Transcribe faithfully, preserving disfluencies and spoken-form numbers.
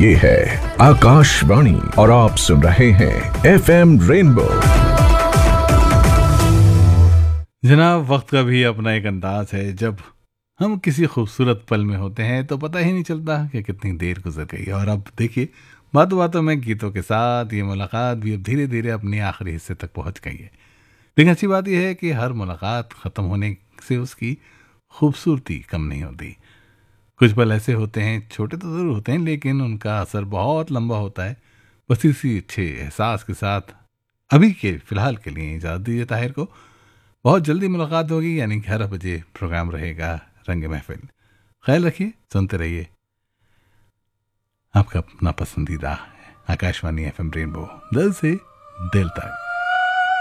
ये है आकाशवाणी और आप सुन रहे हैं एफ एम रेनबो। जनाब, वक्त का भी अपना एक अंदाज है। जब हम किसी खूबसूरत पल में होते हैं तो पता ही नहीं चलता कि कितनी देर गुजर गई। और अब देखिए, बातों बातों में गीतों के साथ ये मुलाकात भी अब धीरे धीरे अपने आखिरी हिस्से तक पहुंच गई है। लेकिन अच्छी बात यह है कि हर मुलाकात ख़त्म होने से उसकी खूबसूरती कम नहीं होती। कुछ पल ऐसे होते हैं, छोटे तो ज़रूर होते हैं, लेकिन उनका असर बहुत लंबा होता है। बस इसी अच्छे एहसास के साथ अभी के फ़िलहाल के लिए इजाज़त दीजिए ताहिर को। बहुत जल्दी मुलाकात होगी, यानी ग्यारह बजे प्रोग्राम रहेगा रंग महफिल। ख्याल रखिए, सुनते रहिए आपका अपना पसंदीदा आकाशवाणी एफ एम रेनबो, दिल से दिल तक।